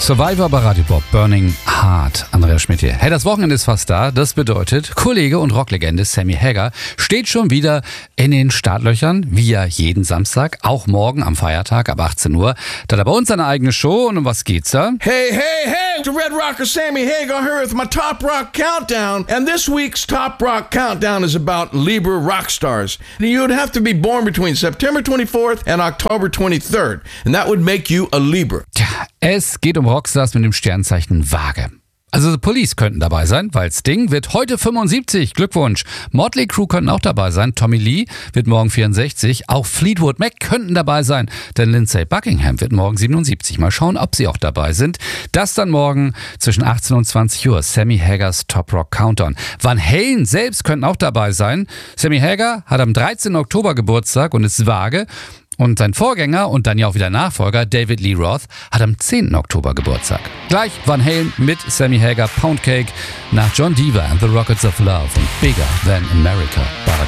Survivor bei Radio Bob, Burning Heart. Andreas Schmidt hier. Hey, das Wochenende ist fast da. Das bedeutet, Kollege und Rocklegende Sammy Hagar steht schon wieder in den Startlöchern, wie ja jeden Samstag, auch morgen am Feiertag ab 18 Uhr. Da hat er bei uns seine eigene Show. Und um was geht's da? Hey, hey, hey! The Red Rocker Sammy Hagar here with my Top Rock Countdown. And this week's Top Rock Countdown is about Libra rock stars. You would have to be born between September 24th and October 23rd. And that would make you a Libra. Tja, es geht um Rockstars mit dem Sternzeichen Waage. Also The Police könnten dabei sein, weil Sting wird heute 75. Glückwunsch. Motley Crue könnten auch dabei sein. Tommy Lee wird morgen 64. Auch Fleetwood Mac könnten dabei sein. Denn Lindsey Buckingham wird morgen 77. Mal schauen, ob sie auch dabei sind. Das dann morgen zwischen 18 und 20 Uhr. Sammy Hagars Top Rock Countdown. Van Halen selbst könnten auch dabei sein. Sammy Hagar hat am 13. Oktober Geburtstag und ist Waage. Und sein Vorgänger und dann ja auch wieder Nachfolger, David Lee Roth, hat am 10. Oktober Geburtstag. Gleich Van Halen mit Sammy Hagar, Pound Cake nach John Deaver and the Rockets of Love und Bigger Than America.